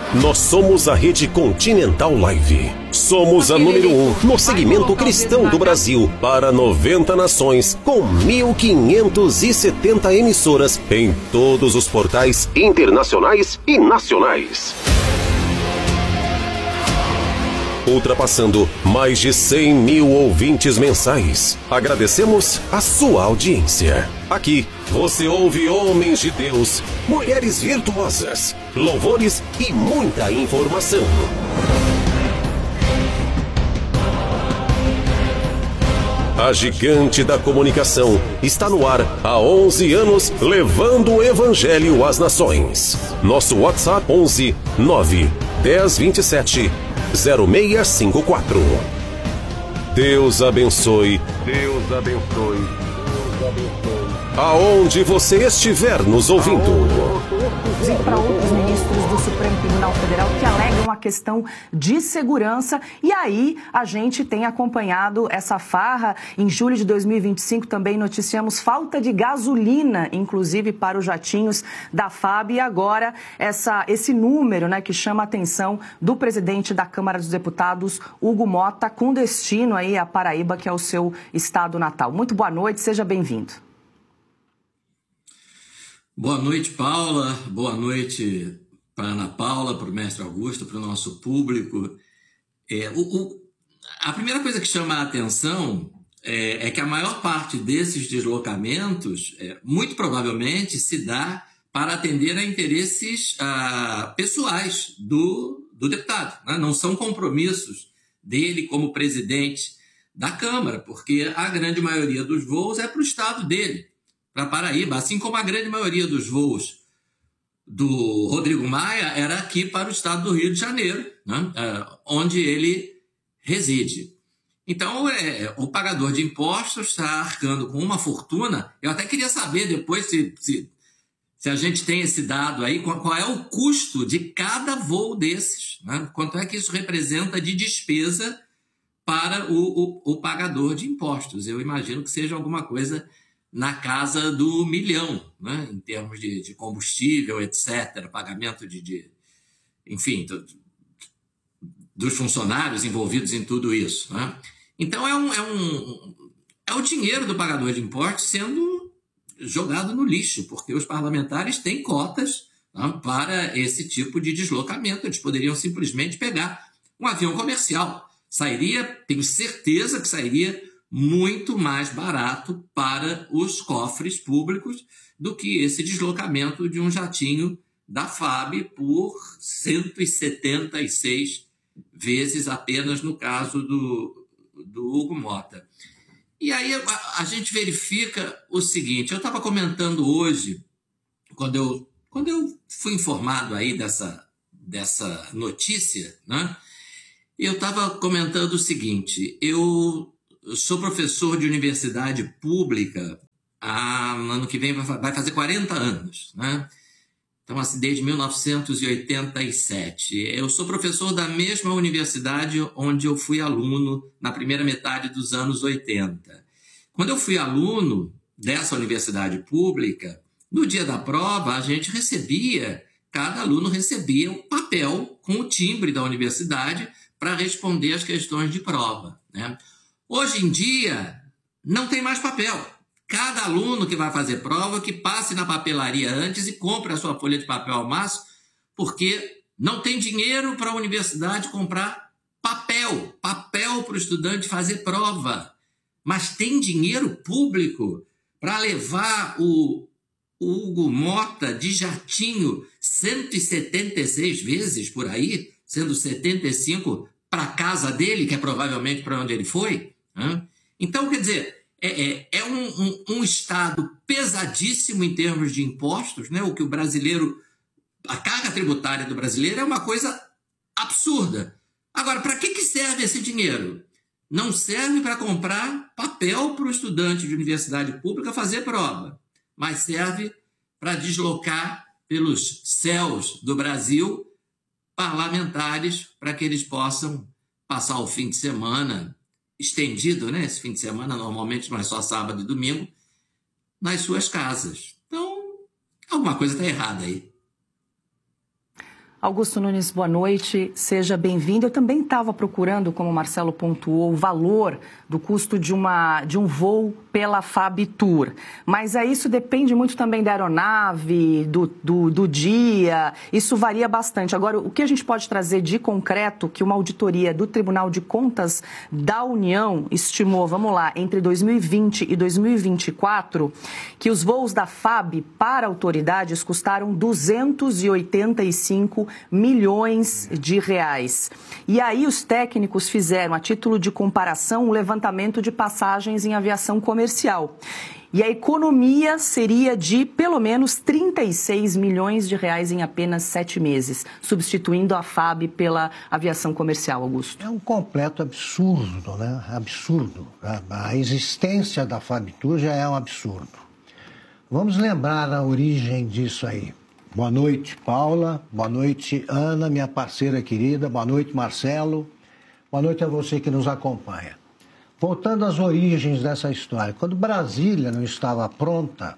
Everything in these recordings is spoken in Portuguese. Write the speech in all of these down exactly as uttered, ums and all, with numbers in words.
Nós somos a Rede Continental Live. Somos a número um no segmento cristão do Brasil para noventa nações, com mil quinhentas e setenta emissoras em todos os portais internacionais e nacionais. Ultrapassando mais de cem mil ouvintes mensais. Agradecemos a sua audiência. Aqui você ouve homens de Deus, mulheres virtuosas, louvores e muita informação. A gigante da comunicação está no ar há onze anos, levando o evangelho às nações. Nosso WhatsApp onze nove dez vinte e sete zero seis cinco quatro. Deus abençoe. Deus abençoe. Deus abençoe. Aonde você estiver nos ouvindo. E para outros ministros do Supremo Tribunal Federal que alegam a questão de segurança. E aí a gente tem acompanhado essa farra. Em julho de dois mil e vinte e cinco também noticiamos falta de gasolina, inclusive para os jatinhos da F A B. E agora essa, esse número, né, que chama a atenção do presidente da Câmara dos Deputados, Hugo Mota, com destino aí à Paraíba, que é o seu estado natal. Muito boa noite, seja bem-vindo. Boa noite, Paula. Boa noite para a Ana Paula, para o mestre Augusto, para o nosso público. É, o, o, a primeira coisa que chama a atenção é, é que a maior parte desses deslocamentos, é, muito provavelmente, se dá para atender a interesses ah, pessoais do, do deputado, né? Não são compromissos dele como presidente da Câmara, porque a grande maioria dos voos é para o estado dele, para Paraíba, assim como a grande maioria dos voos do Rodrigo Maia era aqui para o estado do Rio de Janeiro, né? É, onde ele reside. Então, é, o pagador de impostos está arcando com uma fortuna. Eu até queria saber depois se, se, se a gente tem esse dado aí, qual, qual é o custo de cada voo desses, né? Quanto é que isso representa de despesa para o, o, o pagador de impostos. Eu imagino que seja alguma coisa na casa do milhão, né? Em termos de, de combustível, etcétera, pagamento de, de enfim, do, dos funcionários envolvidos em tudo isso, né? Então, é, um, é, um, é o dinheiro do pagador de impostos sendo jogado no lixo, porque os parlamentares têm cotas, né, para esse tipo de deslocamento. Eles poderiam simplesmente pegar um avião comercial. Sairia, tenho certeza que sairia muito mais barato para os cofres públicos do que esse deslocamento de um jatinho da F A B por cento e setenta e seis vezes apenas no caso do, do Hugo Mota. E aí a, a gente verifica o seguinte, eu estava comentando hoje, quando eu, quando eu fui informado aí dessa, dessa notícia, né? Eu estava comentando o seguinte, eu sou professor de universidade pública há, ano que vem vai fazer quarenta anos, né? Então, assim, desde mil novecentos e oitenta e sete. Eu sou professor da mesma universidade onde eu fui aluno na primeira metade dos anos oitenta. Quando eu fui aluno dessa universidade pública, no dia da prova, a gente recebia, cada aluno recebia um papel com o timbre da universidade para responder as questões de prova, né? Hoje em dia, não tem mais papel. Cada aluno que vai fazer prova, que passe na papelaria antes e compre a sua folha de papel ao máximo, porque não tem dinheiro para a universidade comprar papel, papel para o estudante fazer prova. Mas tem dinheiro público para levar o, o Hugo Mota de jatinho cento e setenta e seis vezes por aí, sendo setenta e cinco para a casa dele, que é provavelmente para onde ele foi. Então, quer dizer, é, é, é um, um, um Estado pesadíssimo em termos de impostos, né? O que o brasileiro, a carga tributária do brasileiro é uma coisa absurda. Agora, para que, que serve esse dinheiro? Não serve para comprar papel para o estudante de universidade pública fazer prova, mas serve para deslocar pelos céus do Brasil parlamentares para que eles possam passar o fim de semana estendido, né? Esse fim de semana normalmente não é só sábado e domingo, nas suas casas. Então, alguma coisa está errada aí. Augusto Nunes, boa noite, seja bem-vindo. Eu também estava procurando, como o Marcelo pontuou, o valor do custo de, uma, de um voo pela FABTUR, mas aí isso depende muito também da aeronave, do, do, do dia, isso varia bastante. Agora, o que a gente pode trazer de concreto, que uma auditoria do Tribunal de Contas da União estimou, vamos lá, entre dois mil e vinte e dois mil e vinte e quatro, que os voos da F A B para autoridades custaram duzentos e oitenta e cinco milhões de reais. E aí os técnicos fizeram, a título de comparação, um levantamento de passagens em aviação comercial. E a economia seria de pelo menos trinta e seis milhões de reais em apenas sete meses, substituindo a F A B pela aviação comercial, Augusto. É um completo absurdo, né? Absurdo. A, a existência da FABTUR já é um absurdo. Vamos lembrar a origem disso aí. Boa noite, Paula. Boa noite, Ana, minha parceira querida. Boa noite, Marcelo. Boa noite a você que nos acompanha. Voltando às origens dessa história. Quando Brasília não estava pronta,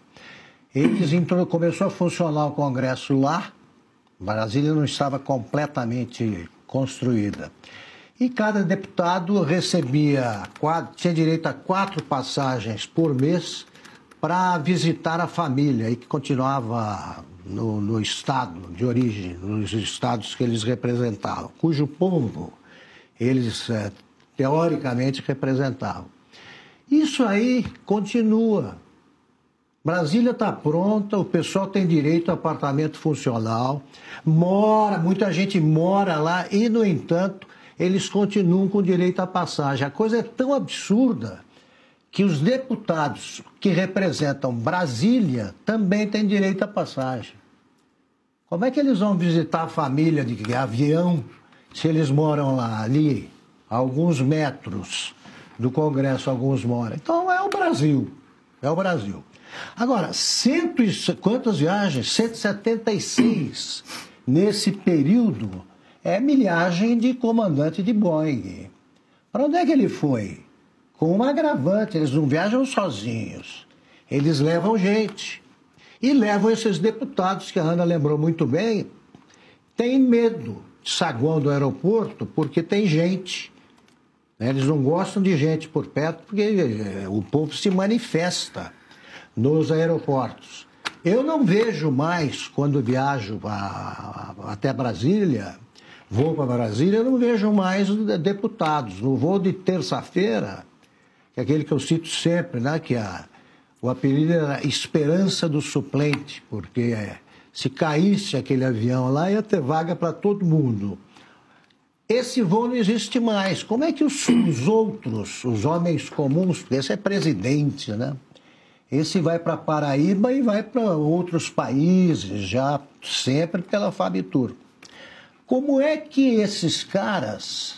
eles intro... começou a funcionar o Congresso lá. Brasília não estava completamente construída. E cada deputado recebia, quatro... tinha direito a quatro passagens por mês para visitar a família e que continuava no, no estado de origem, nos estados que eles representavam, cujo povo eles, é, teoricamente, representavam. Isso aí continua. Brasília está pronta, o pessoal tem direito a apartamento funcional, mora, muita gente mora lá e, no entanto, eles continuam com direito à passagem. A coisa é tão absurda que os deputados que representam Brasília também têm direito à passagem. Como é que eles vão visitar a família de avião se eles moram lá, ali, a alguns metros do Congresso, alguns moram? Então é o Brasil, é o Brasil. Agora, cento e, quantas viagens? cento e setenta e seis nesse período é milhagem de comandante de Boeing. Para onde é que ele foi? Com um agravante, eles não viajam sozinhos, eles levam gente. E levam esses deputados, que a Ana lembrou muito bem, têm medo de saguão do aeroporto porque tem gente. Eles não gostam de gente por perto porque o povo se manifesta nos aeroportos. Eu não vejo mais, quando viajo a, a, até Brasília, vou para Brasília, eu não vejo mais deputados. No voo de terça-feira, que é aquele que eu cito sempre, né, que a, o apelido era Esperança do Suplente, porque é, se caísse aquele avião lá, ia ter vaga para todo mundo. Esse voo não existe mais. Como é que os, os outros, os homens comuns, porque esse é presidente, né? Esse vai para Paraíba e vai para outros países, já sempre pela FABTUR. Como é que esses caras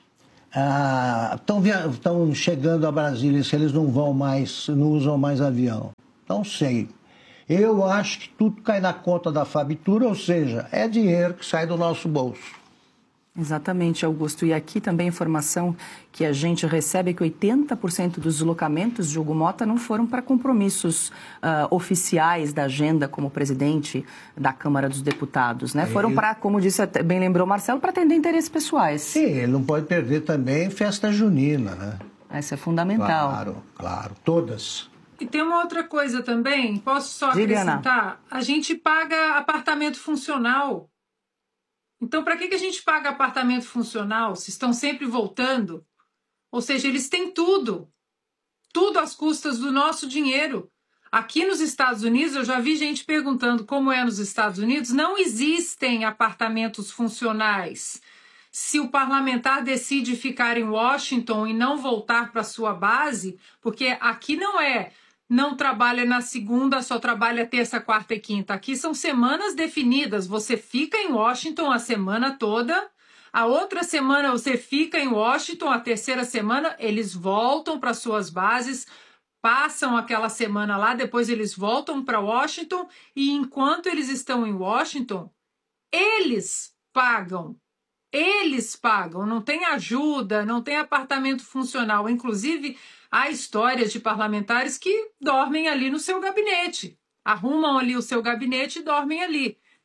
estão ah, chegando a Brasília se eles não vão mais, não usam mais avião? Não sei. Eu acho que tudo cai na conta da FABTUR, ou seja, é dinheiro que sai do nosso bolso. Exatamente, Augusto. E aqui também a informação que a gente recebe é que oitenta por cento dos deslocamentos de Hugo Motta não foram para compromissos uh, oficiais da agenda como presidente da Câmara dos Deputados, né? É, foram para, como disse, bem lembrou Marcelo, para atender interesses pessoais. Sim, ele não pode perder também festa junina, né? Essa é fundamental. Claro, claro, todas. E tem uma outra coisa também, posso só acrescentar? A gente paga apartamento funcional. Então, para que, que a gente paga apartamento funcional se estão sempre voltando? Ou seja, eles têm tudo. Tudo às custas do nosso dinheiro. Aqui nos Estados Unidos, eu já vi gente perguntando como é nos Estados Unidos. Não existem apartamentos funcionais. Se o parlamentar decide ficar em Washington e não voltar para sua base, porque aqui não é... não trabalha na segunda, só trabalha terça, quarta e quinta. Aqui são semanas definidas. Você fica em Washington a semana toda, a outra semana você fica em Washington, a terceira semana eles voltam para suas bases, passam aquela semana lá, depois eles voltam para Washington e enquanto eles estão em Washington, eles pagam. Eles pagam, não tem ajuda, não tem apartamento funcional. Inclusive, há histórias de parlamentares que dormem ali no seu gabinete. Arrumam ali o seu gabinete e dormem ali.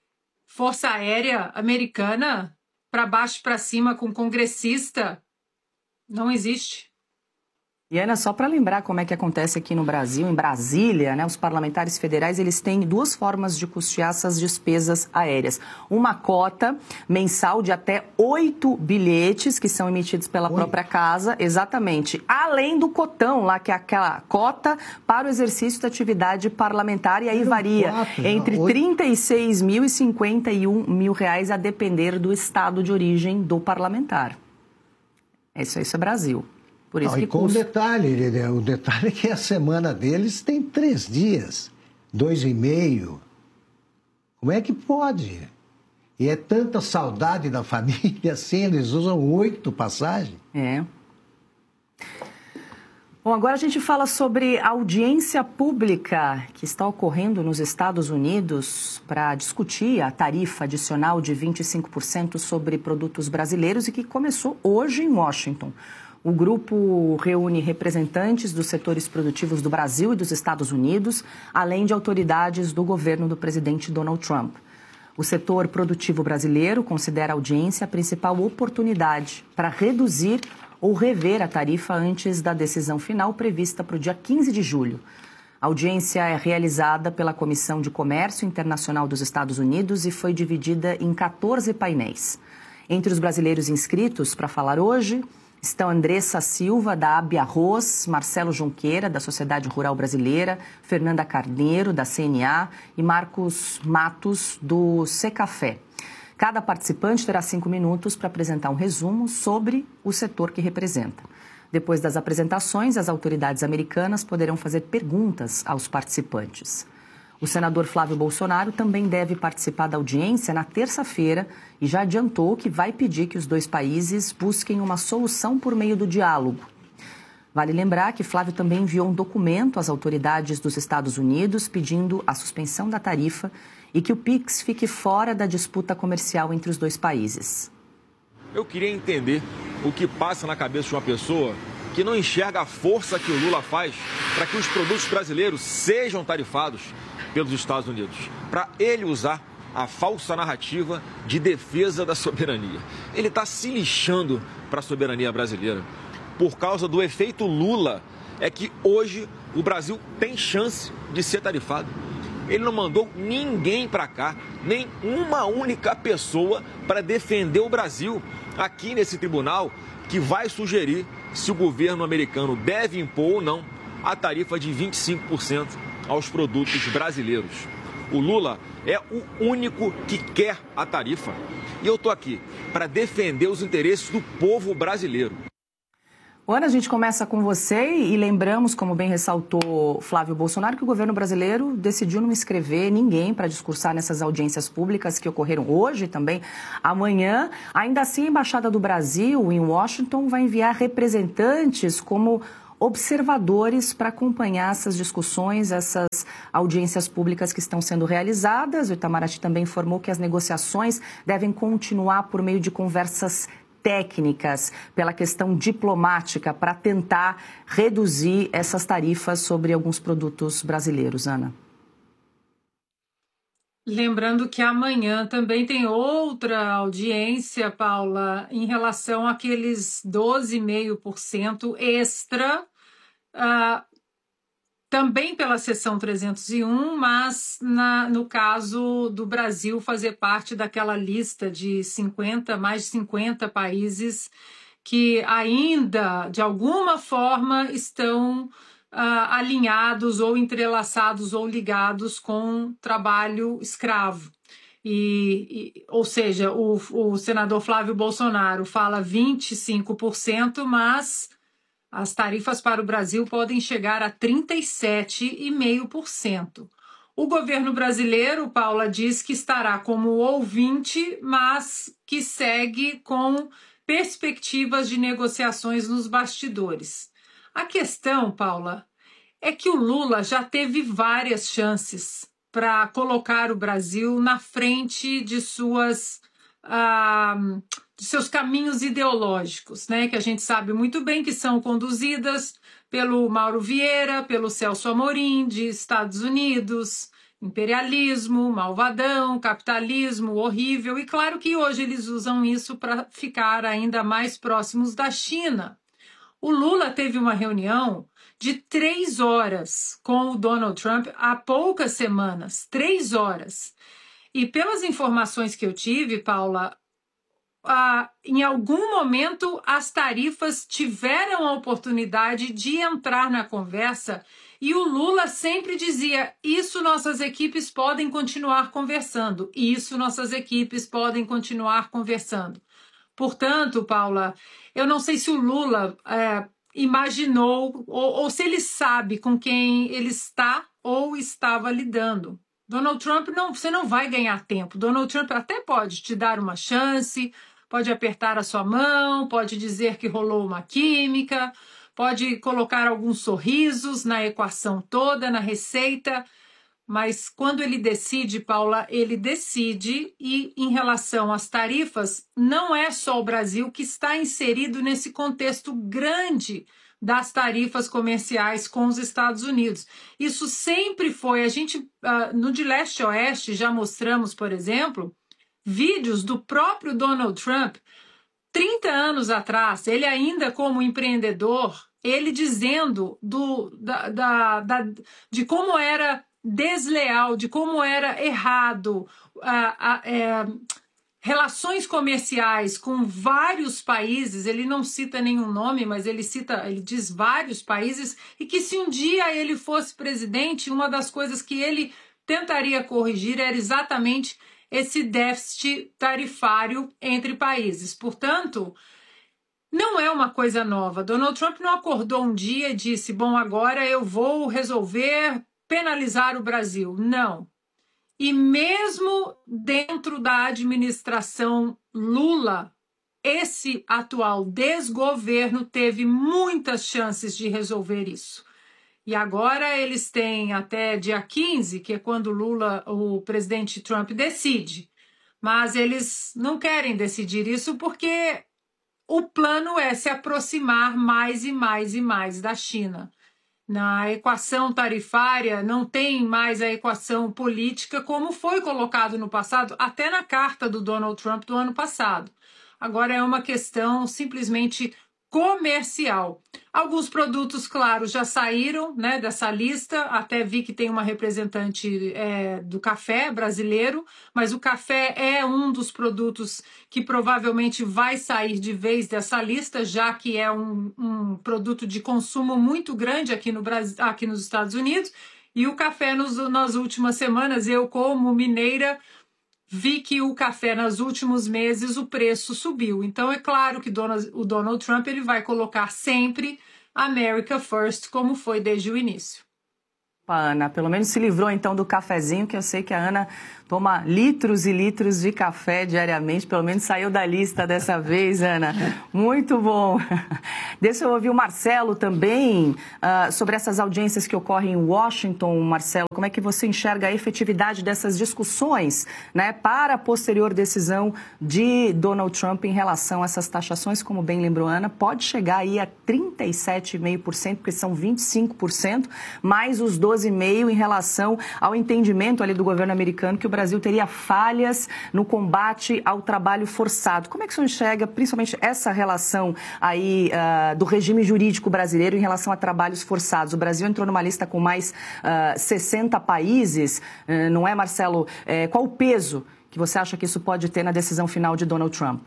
força aérea americana para baixo e para cima com congressista. Não existe. E, Ana, só para lembrar como é que acontece aqui no Brasil, em Brasília, né, os parlamentares federais, eles têm duas formas de custear essas despesas aéreas. Uma cota mensal de até oito bilhetes que são emitidos pela Oi. própria casa, exatamente, além do cotão lá, que é aquela cota para o exercício da atividade parlamentar, e aí varia quatro, entre não, trinta e seis mil e cinquenta e um mil reais, a depender do estado de origem do parlamentar. Isso, isso é Brasil. Por isso Não, que e com custa. o detalhe, o detalhe é que a semana deles tem três dias, dois e meio. Como é que pode? E é tanta saudade da família assim, eles usam oito passagens. É. Bom, agora a gente fala sobre a audiência pública que está ocorrendo nos Estados Unidos para discutir a tarifa adicional de vinte e cinco por cento sobre produtos brasileiros e que começou hoje em Washington. O grupo reúne representantes dos setores produtivos do Brasil e dos Estados Unidos, além de autoridades do governo do presidente Donald Trump. O setor produtivo brasileiro considera a audiência a principal oportunidade para reduzir ou rever a tarifa antes da decisão final prevista para o dia quinze de julho. A audiência é realizada pela Comissão de Comércio Internacional dos Estados Unidos e foi dividida em quatorze painéis. Entre os brasileiros inscritos para falar hoje estão Andressa Silva, da Abiarroz, Marcelo Junqueira, da Sociedade Rural Brasileira, Fernanda Carneiro, da C N A e Marcos Matos, do Secafé. Cada participante terá cinco minutos para apresentar um resumo sobre o setor que representa. Depois das apresentações, as autoridades americanas poderão fazer perguntas aos participantes. O senador Flávio Bolsonaro também deve participar da audiência na terça-feira e já adiantou que vai pedir que os dois países busquem uma solução por meio do diálogo. Vale lembrar que Flávio também enviou um documento às autoridades dos Estados Unidos pedindo a suspensão da tarifa e que o Pix fique fora da disputa comercial entre os dois países. Eu queria entender o que passa na cabeça de uma pessoa que não enxerga a força que o Lula faz para que os produtos brasileiros sejam tarifados pelos Estados Unidos, para ele usar a falsa narrativa de defesa da soberania. Ele está se lixando para a soberania brasileira. Por causa do efeito Lula, é que hoje o Brasil tem chance de ser tarifado. Ele não mandou ninguém para cá, nem uma única pessoa para defender o Brasil aqui nesse tribunal que vai sugerir se o governo americano deve impor ou não a tarifa de vinte e cinco por cento aos produtos brasileiros. O Lula é o único que quer a tarifa. E eu estou aqui para defender os interesses do povo brasileiro. Ana, a gente começa com você e lembramos, como bem ressaltou Flávio Bolsonaro, que o governo brasileiro decidiu não inscrever ninguém para discursar nessas audiências públicas que ocorreram hoje e também amanhã. Ainda assim, a Embaixada do Brasil em Washington vai enviar representantes como observadores para acompanhar essas discussões, essas audiências públicas que estão sendo realizadas. O Itamaraty também informou que as negociações devem continuar por meio de conversas técnicas, pela questão diplomática, para tentar reduzir essas tarifas sobre alguns produtos brasileiros. Ana. Lembrando que amanhã também tem outra audiência, Paula, em relação àqueles doze vírgula cinco por cento extra, uh, também pela seção trezentos e um, mas na, no caso do Brasil fazer parte daquela lista de cinquenta, mais de cinquenta países que ainda, de alguma forma, estão Uh, alinhados ou entrelaçados ou ligados com trabalho escravo. E, e, ou seja, o, o senador Flávio Bolsonaro fala vinte e cinco por cento, mas as tarifas para o Brasil podem chegar a trinta e sete vírgula cinco por cento. O governo brasileiro, Paula, diz que estará como ouvinte, mas que segue com perspectivas de negociações nos bastidores. A questão, Paula, é que o Lula já teve várias chances para colocar o Brasil na frente de, suas, uh, de seus caminhos ideológicos, né? Que a gente sabe muito bem que são conduzidas pelo Mauro Vieira, pelo Celso Amorim, de Estados Unidos, Imperialismo, malvadão, capitalismo horrível, e claro que hoje eles usam isso para ficar ainda mais próximos da China. O Lula teve uma reunião de três horas com o Donald Trump há poucas semanas, três horas. E pelas informações que eu tive, Paula, ah, em algum momento as tarifas tiveram a oportunidade de entrar na conversa e o Lula sempre dizia, isso nossas equipes podem continuar conversando, isso nossas equipes podem continuar conversando. Portanto, Paula, eu não sei se o Lula é, imaginou ou, ou se ele sabe com quem ele está ou estava lidando. Donald Trump, não, você não vai ganhar tempo. Donald Trump até pode te dar uma chance, pode apertar a sua mão, pode dizer que rolou uma química, pode colocar alguns sorrisos na equação toda, na receita, mas quando ele decide, Paula, ele decide, e em relação às tarifas, não é só o Brasil que está inserido nesse contexto grande das tarifas comerciais com os Estados Unidos. Isso sempre foi, a gente, uh, no de leste a oeste, já mostramos, por exemplo, vídeos do próprio Donald Trump, trinta anos atrás, ele ainda como empreendedor, ele dizendo do, da, da, da, de como era desleal, de como era errado, a, a, é, relações comerciais com vários países, ele não cita nenhum nome, mas ele cita, ele diz vários países, e que se um dia ele fosse presidente, uma das coisas que ele tentaria corrigir era exatamente esse déficit tarifário entre países. Portanto, não é uma coisa nova. Donald Trump não acordou um dia e disse, bom, agora eu vou resolver penalizar o Brasil. Não. E mesmo dentro da administração Lula, esse atual desgoverno teve muitas chances de resolver isso. E agora eles têm até dia quinze, que é quando Lula, o presidente Trump, decide. Mas eles não querem decidir isso porque o plano é se aproximar mais e mais e mais da China. Na equação tarifária não tem mais a equação política como foi colocado no passado, até na carta do Donald Trump do ano passado. Agora é uma questão simplesmente comercial. Alguns produtos, claro, já saíram, né, dessa lista, até vi que tem uma representante é, do café brasileiro, mas o café é um dos produtos que provavelmente vai sair de vez dessa lista, já que é um, um produto de consumo muito grande aqui, no Brasil, aqui nos Estados Unidos, e o café nos, nas últimas semanas, eu como mineira, vi que o café, nos últimos meses, o preço subiu. Então, é claro que o Donald Trump ele vai colocar sempre America First, como foi desde o início. Ana, pelo menos se livrou então do cafezinho, que eu sei que a Ana toma litros e litros de café diariamente, pelo menos saiu da lista dessa vez, Ana. Muito bom. Deixa eu ouvir o Marcelo também uh, sobre essas audiências que ocorrem em Washington. Marcelo, como é que você enxerga a efetividade dessas discussões, né, para a posterior decisão de Donald Trump em relação a essas taxações, como bem lembrou a Ana, pode chegar aí a trinta e sete vírgula cinco por cento, porque são vinte e cinco por cento, mais os doze vírgula cinco por cento em relação ao entendimento ali do governo americano que o Brasil teria falhas no combate ao trabalho forçado. Como é que o senhor enxerga, principalmente, essa relação aí uh, do regime jurídico brasileiro em relação a trabalhos forçados? O Brasil entrou numa lista com mais uh, sessenta países, uh, não é, Marcelo? Uh, qual o peso que você acha que isso pode ter na decisão final de Donald Trump?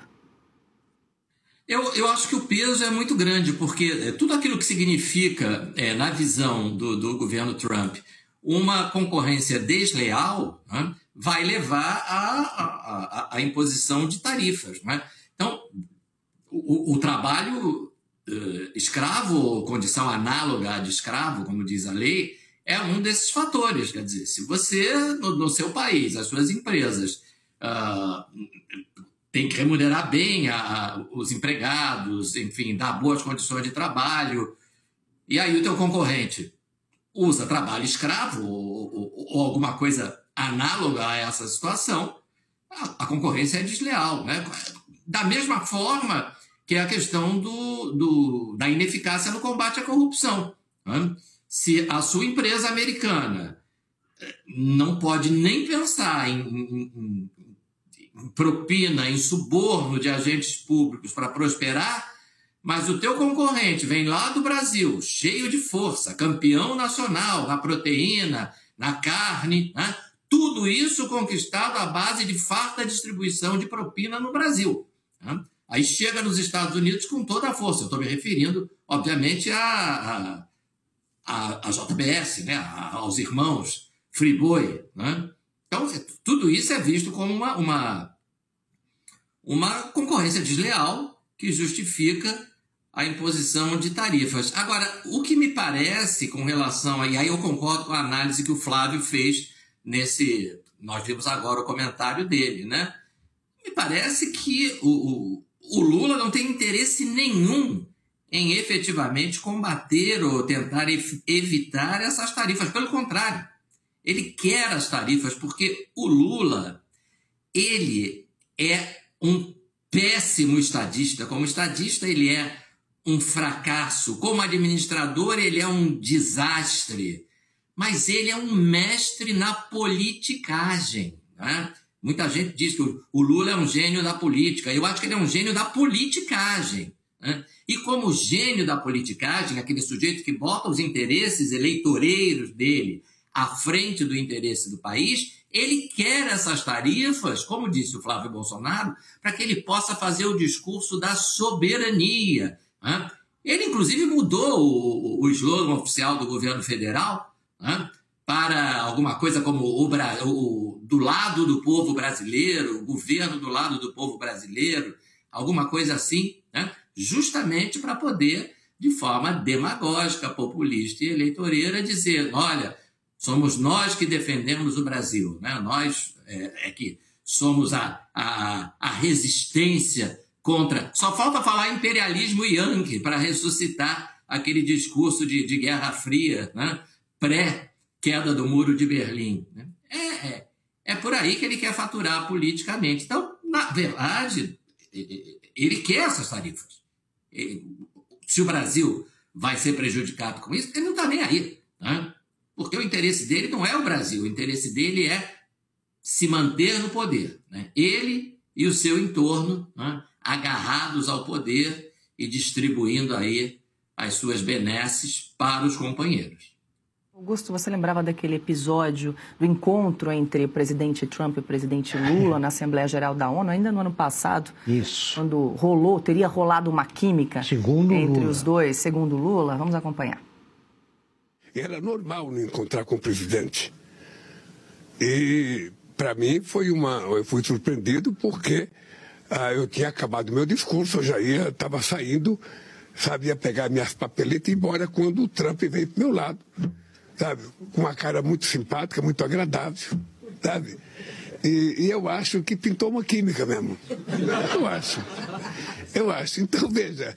Eu, eu acho que o peso é muito grande, porque tudo aquilo que significa, é, na visão do, do governo Trump, uma concorrência desleal, né, vai levar à imposição de tarifas. Né? Então, o, o trabalho uh, escravo, ou condição análoga de escravo, como diz a lei, é um desses fatores. Quer dizer, se você, no, no seu país, as suas empresas, uh, tem que remunerar bem a, a, os empregados, enfim, dar boas condições de trabalho, e aí o teu concorrente usa trabalho escravo ou, ou, ou alguma coisa análoga a essa situação, a, a concorrência é desleal. Né? Da mesma forma que é a questão do, do, da ineficácia no combate à corrupção. Né? Se a sua empresa americana não pode nem pensar em, em, em propina, em suborno de agentes públicos para prosperar, mas o teu concorrente vem lá do Brasil, cheio de força, campeão nacional na proteína, na carne, né? Tudo isso conquistado à base de farta distribuição de propina no Brasil. Né? Aí chega nos Estados Unidos com toda a força. Eu estou me referindo, obviamente, a, a, a J B S, né? a, aos irmãos Friboi. Né? Então, tudo isso é visto como uma, uma, uma concorrência desleal que justifica a imposição de tarifas. Agora, o que me parece com relação a... E aí eu concordo com a análise que o Flávio fez nesse... Nós vimos agora o comentário dele, né? Me parece que o, o, o Lula não tem interesse nenhum em efetivamente combater ou tentar evitar essas tarifas. Pelo contrário, ele quer as tarifas porque o Lula, ele é um péssimo estadista. Como estadista, ele é um fracasso. Como administrador, ele é um desastre. Mas ele é um mestre na politicagem. Né? Muita gente diz que o Lula é um gênio da política. Eu acho que ele é um gênio da politicagem. Né? E como gênio da politicagem, aquele sujeito que bota os interesses eleitoreiros dele à frente do interesse do país, ele quer essas tarifas, como disse o Flávio Bolsonaro, para que ele possa fazer o discurso da soberania. Né? Ele, inclusive, mudou o, o slogan oficial do governo federal, né? Para alguma coisa como o, o, do lado do povo brasileiro, o governo do lado do povo brasileiro, alguma coisa assim, né? Justamente para poder, de forma demagógica, populista e eleitoreira, dizer, olha, somos nós que defendemos o Brasil, né? Nós é, é que somos a, a, a resistência contra... Só falta falar imperialismo yankee para ressuscitar aquele discurso de, de Guerra Fria, né? Pré-queda do Muro de Berlim. Né? É, é, é por aí que ele quer faturar politicamente. Então, na verdade, ele quer essas tarifas. Se o Brasil vai ser prejudicado com isso, ele não está nem aí. Né? Porque o interesse dele não é o Brasil, o interesse dele é se manter no poder. Né? Ele e o seu entorno, né? Agarrados ao poder e distribuindo aí as suas benesses para os companheiros. Augusto, você lembrava daquele episódio do encontro entre o presidente Trump e o presidente Lula na Assembleia Geral da ONU, ainda no ano passado? Isso. Quando rolou, teria rolado uma química segundo entre Lula. os dois, segundo Lula. Vamos acompanhar. Era normal não encontrar com o presidente. E, para mim, foi uma... eu fui surpreendido porque ah, eu tinha acabado o meu discurso, eu já ia, estava saindo, sabia pegar minhas papeletas e ir embora quando o Trump veio para o meu lado. Sabe? Com uma cara muito simpática, muito agradável, sabe? E, e eu acho que pintou uma química mesmo. Eu acho. Eu acho. Então, veja...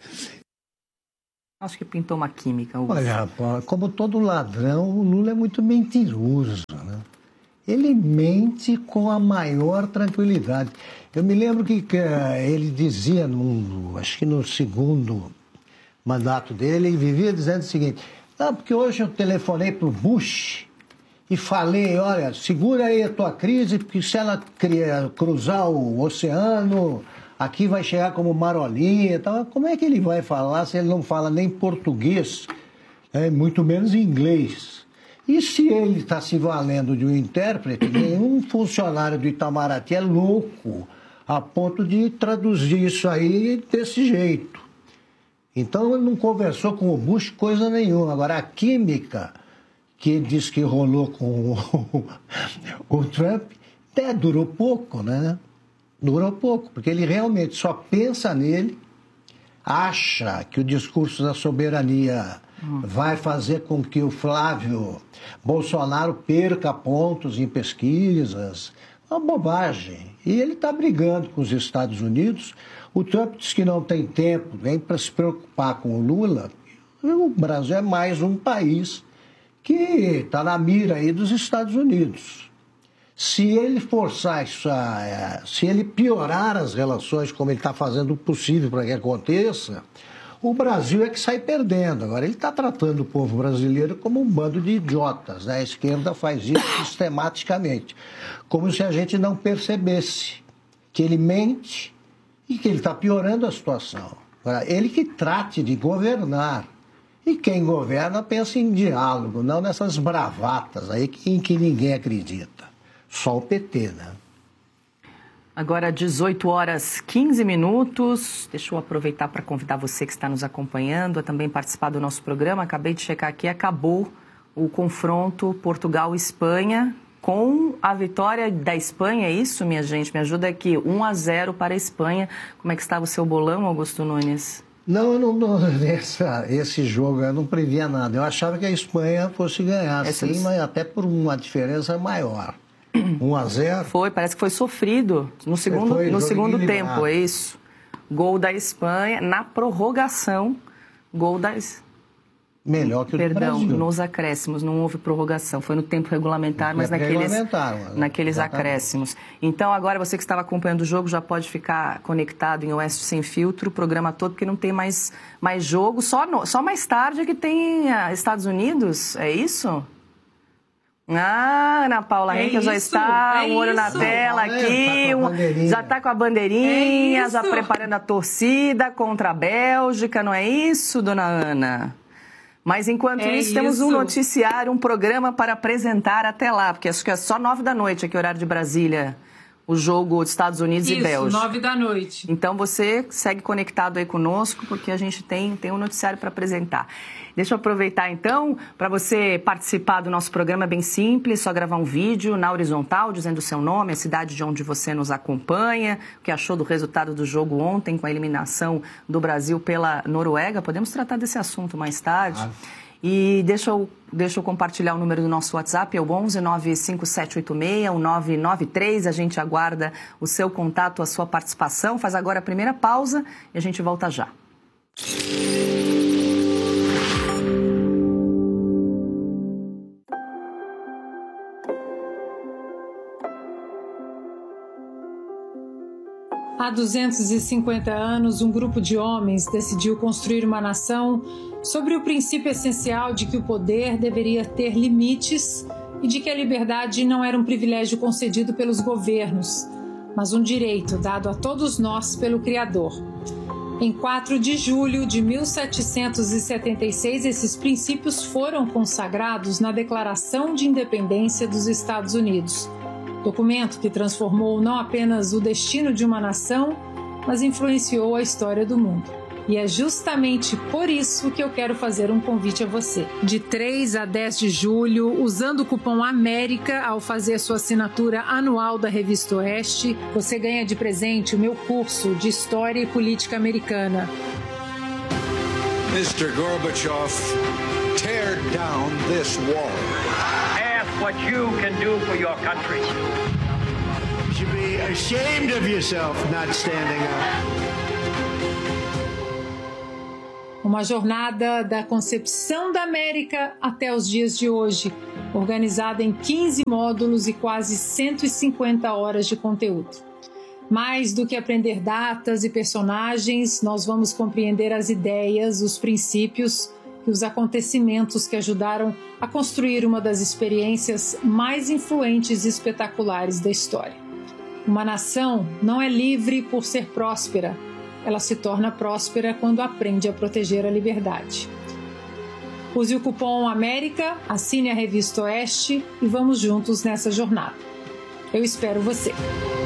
Acho que pintou uma química. Augusto. Olha, como todo ladrão, o Lula é muito mentiroso, né? Ele mente com a maior tranquilidade. Eu me lembro que, que ele dizia, no, acho que no segundo mandato dele, ele vivia dizendo o seguinte... Não, porque hoje eu telefonei para o Bush e falei, olha, segura aí a tua crise, porque se ela cruzar o oceano, aqui vai chegar como marolinha. Então, como é que ele vai falar se ele não fala nem português, é, muito menos inglês? E se ele está se valendo de um intérprete, nenhum funcionário do Itamaraty é louco a ponto de traduzir isso aí desse jeito. Então, ele não conversou com o Bush coisa nenhuma. Agora, a química que ele disse que rolou com o, o Trump, até durou pouco, né? Durou pouco, porque ele realmente só pensa nele, acha que o discurso da soberania hum. vai fazer com que o Flávio Bolsonaro perca pontos em pesquisas. Uma bobagem. E ele está brigando com os Estados Unidos. O Trump diz que não tem tempo nem para se preocupar com o Lula. O Brasil é mais um país que está na mira aí dos Estados Unidos. Se ele forçar isso, a, se ele piorar as relações como ele está fazendo o possível para que aconteça, o Brasil é que sai perdendo. Agora, ele está tratando o povo brasileiro como um bando de idiotas, né? A esquerda faz isso sistematicamente, como se a gente não percebesse que ele mente e que ele está piorando a situação. Agora, ele que trate de governar. E quem governa pensa em diálogo, não nessas bravatas aí em que ninguém acredita. Só o P T, né? Agora, dezoito horas e quinze minutos. Deixa eu aproveitar para convidar você que está nos acompanhando a também participar do nosso programa. Acabei de checar aqui, acabou o confronto Portugal-Espanha com a vitória da Espanha. É isso, minha gente? Me ajuda aqui. um a zero para a Espanha. Como é que estava o seu bolão, Augusto Nunes? Não, eu não, não essa, esse jogo eu não previa nada. Eu achava que a Espanha fosse ganhar, essa sim, mas até por uma diferença maior. um a zero. Foi, parece que foi sofrido no segundo, no segundo tempo, é isso. Gol da Espanha na prorrogação, gol da Espanha. Melhor que o Perdão, Brasil. nos acréscimos, não houve prorrogação, foi no tempo regulamentar, no mas tempo naqueles, regulamentar, mas naqueles acréscimos. Então, agora você que estava acompanhando o jogo já pode ficar conectado em Oeste Sem Filtro, o programa todo, porque não tem mais, mais jogo, só, no, só mais tarde é que tem Estados Unidos, é isso? Ah, Ana Paula é Henkel já está, é um olho isso. na tela aqui, tá um, já está com a bandeirinha, é já preparando a torcida contra a Bélgica, não é isso, dona Ana? Mas, enquanto é isso, temos isso. um noticiário, um programa para apresentar até lá, porque acho que é só nove da noite aqui, horário de Brasília, o jogo dos Estados Unidos isso, e Bélgica. Isso, nove da noite. Então, você segue conectado aí conosco, porque a gente tem, tem um noticiário para apresentar. Deixa eu aproveitar, então, para você participar do nosso programa, é bem simples, só gravar um vídeo na horizontal, dizendo o seu nome, a cidade de onde você nos acompanha, o que achou do resultado do jogo ontem, com a eliminação do Brasil pela Noruega. Podemos tratar desse assunto mais tarde. Ah. E deixa eu, deixa eu compartilhar o número do nosso WhatsApp, é o onze nove cinco sete oito seis um nove nove três. A gente aguarda o seu contato, a sua participação. Faz agora a primeira pausa e a gente volta já. Há duzentos e cinquenta anos, um grupo de homens decidiu construir uma nação sobre o princípio essencial de que o poder deveria ter limites e de que a liberdade não era um privilégio concedido pelos governos, mas um direito dado a todos nós pelo Criador. Em quatro de julho de mil setecentos e setenta e seis, esses princípios foram consagrados na Declaração de Independência dos Estados Unidos. Documento que transformou não apenas o destino de uma nação, mas influenciou a história do mundo. E é justamente por isso que eu quero fazer um convite a você. De três a dez de julho, usando o cupom AMÉRICA ao fazer sua assinatura anual da Revista Oeste, você ganha de presente o meu curso de História e Política Americana. mister Gorbachev, tear down this wall. What you can do for your country. You should be ashamed of yourself not standing up. Uma jornada da concepção da América até os dias de hoje, organizada em quinze módulos e quase cento e cinquenta horas de conteúdo. Mais do que aprender datas e personagens, nós vamos compreender as ideias, os princípios e os acontecimentos que ajudaram a construir uma das experiências mais influentes e espetaculares da história. Uma nação não é livre por ser próspera, ela se torna próspera quando aprende a proteger a liberdade. Use o cupom AMÉRICA, assine a Revista Oeste e vamos juntos nessa jornada. Eu espero você!